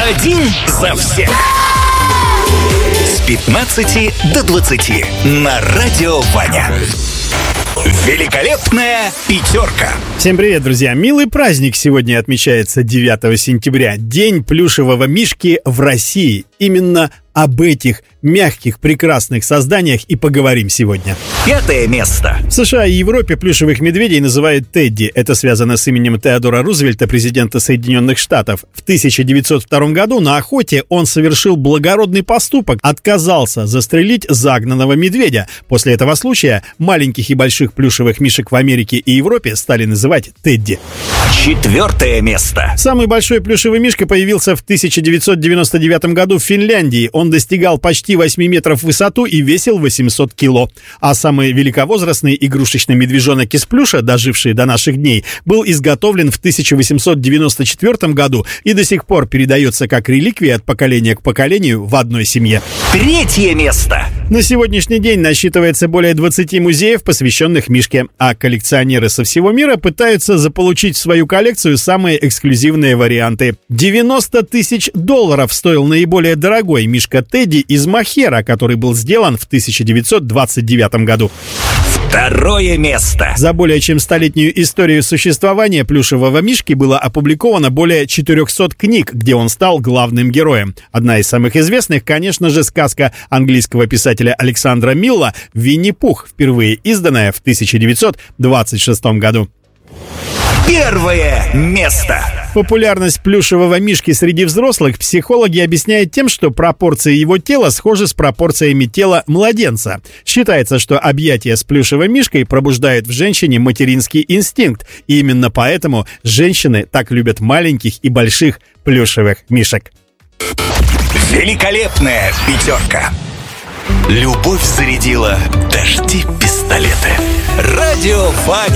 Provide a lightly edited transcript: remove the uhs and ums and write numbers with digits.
Один за всех. С 15 до 20 на Радио Ваня. Великолепная пятерка. Всем привет, друзья! Милый праздник сегодня отмечается 9 сентября. День плюшевого мишки в России. Именно об этих мягких, прекрасных созданиях и поговорим сегодня. 5 место. В США и Европе плюшевых медведей называют Тедди. Это связано с именем Теодора Рузвельта, президента Соединенных Штатов. В 1902 году на охоте он совершил благородный поступок, отказался застрелить загнанного медведя. После этого случая маленьких и больших плюшевых мишек в Америке и Европе стали называть Тедди. 4 место. Самый большой плюшевый мишка появился в 1999 году в Финляндии. Он достигал почти 8 метров в высоту и весил 800 кило. А самый великовозрастный игрушечный медвежонок из плюша, доживший до наших дней, был изготовлен в 1894 году и до сих пор передается как реликвия от поколения к поколению в одной семье. 3 место. На сегодняшний день насчитывается более 20 музеев, посвященных мишке, а коллекционеры со всего мира пытаются заполучить в свою коллекцию самые эксклюзивные варианты. $90 тысяч стоил наиболее дорогой мишка Тедди из мохера, который был сделан в 1929 году. 2 место. За более чем столетнюю историю существования плюшевого мишки было опубликовано более 400 книг, где он стал главным героем. Одна из самых известных, конечно же, сказка английского писателя Александра Милла «Винни-Пух», впервые изданная в 1926 году. 1 место. Популярность плюшевого мишки среди взрослых психологи объясняют тем, что пропорции его тела схожи с пропорциями тела младенца. Считается, что объятия с плюшевой мишкой пробуждают в женщине материнский инстинкт. И именно поэтому женщины так любят маленьких и больших плюшевых мишек. Великолепная пятерка. Любовь зарядила дожди пистолеты. Радио Ваня.